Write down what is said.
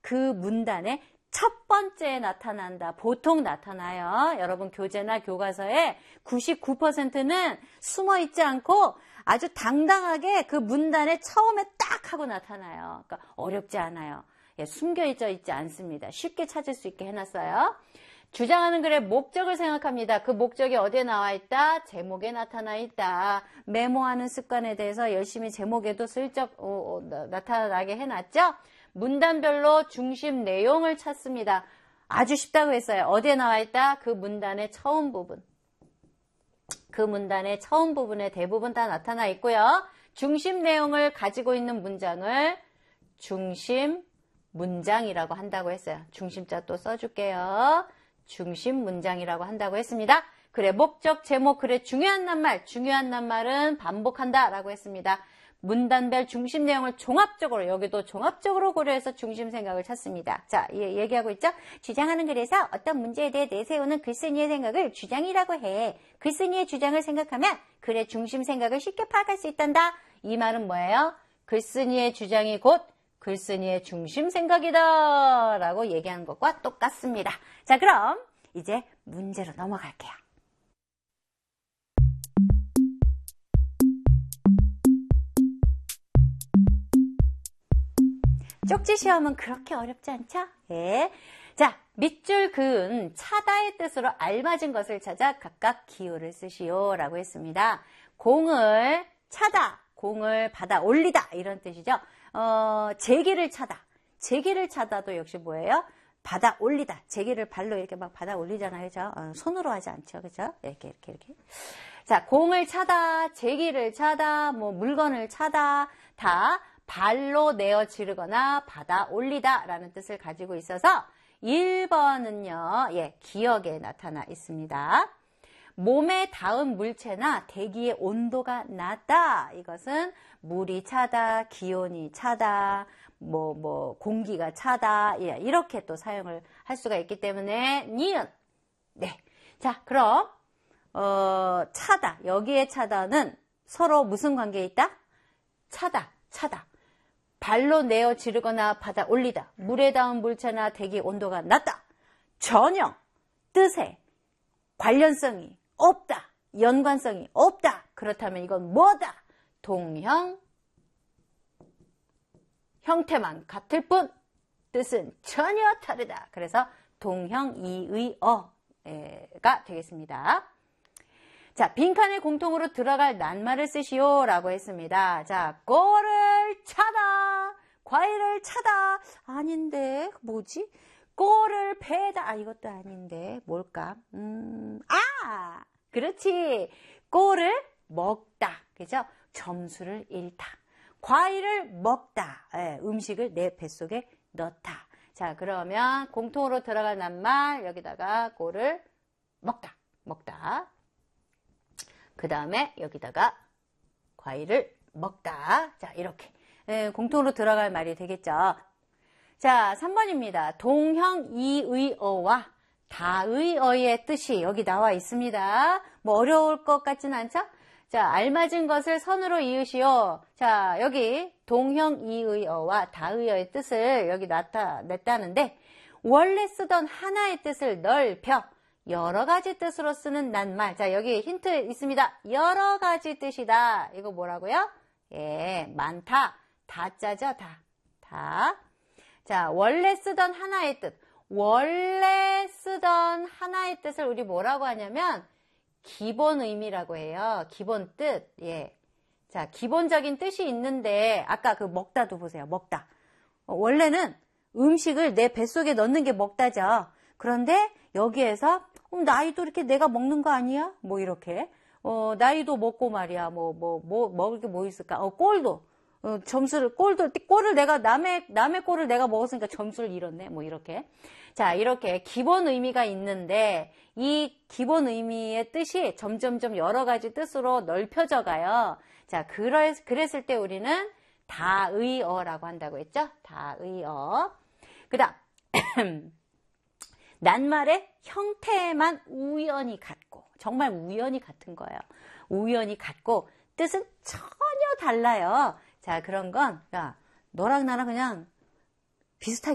그 문단의 첫 번째에 나타난다. 보통 나타나요. 여러분 교재나 교과서에 99%는 숨어 있지 않고 아주 당당하게 그 문단의 처음에 딱 하고 나타나요. 그러니까 어렵지 않아요. 예, 숨겨져 있지 않습니다. 쉽게 찾을 수 있게 해놨어요. 주장하는 글의 목적을 생각합니다. 그 목적이 어디에 나와 있다? 제목에 나타나 있다. 메모하는 습관에 대해서 열심히 제목에도 슬쩍 나타나게 해놨죠? 문단별로 중심 내용을 찾습니다. 아주 쉽다고 했어요. 어디에 나와 있다? 그 문단의 처음 부분. 그 문단의 처음 부분에 대부분 다 나타나 있고요. 중심 내용을 가지고 있는 문장을 중심 문장이라고 한다고 했어요. 중심자 또 써줄게요. 중심 문장이라고 한다고 했습니다. 글의 목적, 제목, 글의 중요한 낱말은 반복한다 라고 했습니다. 문단별 중심 내용을 종합적으로, 여기도 종합적으로 고려해서 중심 생각을 찾습니다. 자, 얘기하고 있죠? 주장하는 글에서 어떤 문제에 대해 내세우는 글쓴이의 생각을 주장이라고 해. 글쓴이의 주장을 생각하면 글의 중심 생각을 쉽게 파악할 수 있단다. 이 말은 뭐예요? 글쓴이의 주장이 곧 글쓴이의 중심 생각이다 라고 얘기하는 것과 똑같습니다. 자, 그럼 이제 문제로 넘어갈게요. 쪽지 시험은 그렇게 어렵지 않죠? 예. 자, 밑줄 그은 차다의 뜻으로 알맞은 것을 찾아 각각 기호를 쓰시오 라고 했습니다. 공을 차다, 공을 받아 올리다 이런 뜻이죠. 제기를 차다. 제기를 차다도 역시 뭐예요? 받아 올리다. 제기를 발로 이렇게 막 받아 올리잖아요. 그죠? 손으로 하지 않죠. 그죠? 이렇게. 자, 공을 차다, 제기를 차다, 뭐 물건을 차다, 다 발로 내어 지르거나 받아 올리다 라는 뜻을 가지고 있어서 1번은요, 기억에 나타나 있습니다. 몸에 닿은 물체나 대기의 온도가 낮다. 이것은 물이 차다, 기온이 차다, 공기가 차다. 이렇게 또 사용을 할 수가 있기 때문에 니은. 네. 자, 그럼 차다. 여기에 차다는 서로 무슨 관계에 있다? 차다. 발로 내어 지르거나 받아 올리다. 물에 닿은 물체나 대기 온도가 낮다. 전혀 뜻에 관련성이 없다. 연관성이 없다. 그렇다면 이건 뭐다? 동형, 형태만 같을 뿐 뜻은 전혀 다르다. 그래서 동형이의어가 되겠습니다. 자, 빈칸에 공통으로 들어갈 낱말을 쓰시오 라고 했습니다. 자, 꼴을 차다, 과일을 차다. 아닌데, 뭐지? 꼴을 베다. 이것도 아닌데, 뭘까? 그렇지. 꼴을 먹다. 그죠? 점수를 잃다. 과일을 먹다. 음식을 내 뱃속에 넣다. 자, 그러면 공통으로 들어갈 낱말, 여기다가 꼴을 먹다. 그 다음에 여기다가 과일을 먹다. 자, 이렇게 공통으로 들어갈 말이 되겠죠. 자, 3번입니다. 동형이의어와 다의어의 뜻이 여기 나와 있습니다. 뭐 어려울 것 같진 않죠? 자, 알맞은 것을 선으로 이으시오. 자, 여기 동형이의어와 다의어의 뜻을 여기 나타냈다는데 원래 쓰던 하나의 뜻을 넓혀 여러 가지 뜻으로 쓰는 낱말. 자, 여기 힌트 있습니다. 여러 가지 뜻이다. 이거 뭐라고요? 많다. 다자죠, 다. 자, 원래 쓰던 하나의 뜻. 원래 쓰던 하나의 뜻을 우리 뭐라고 하냐면 기본 의미라고 해요. 기본 뜻. 자, 기본적인 뜻이 있는데 아까 그 먹다도 보세요. 먹다. 원래는 음식을 내 뱃속에 넣는 게 먹다죠. 그런데 여기에서 나이도 이렇게 내가 먹는 거 아니야? 뭐 이렇게. 나이도 먹고 말이야. 먹을 게 뭐 있을까? 꼴도. 꼴을 내가 남의 꼴을 내가 먹었으니까 점수를 잃었네. 뭐 이렇게. 자, 이렇게 기본 의미가 있는데 이 기본 의미의 뜻이 점점점 여러 가지 뜻으로 넓혀져 가요. 자, 그랬을 때 우리는 다의어라고 한다고 했죠? 다의어. 그다음 낱말의 형태만 우연히 같고, 정말 우연히 같은 거예요. 우연히 같고 뜻은 전혀 달라요. 자, 그런 건 너랑 나랑 그냥 비슷하게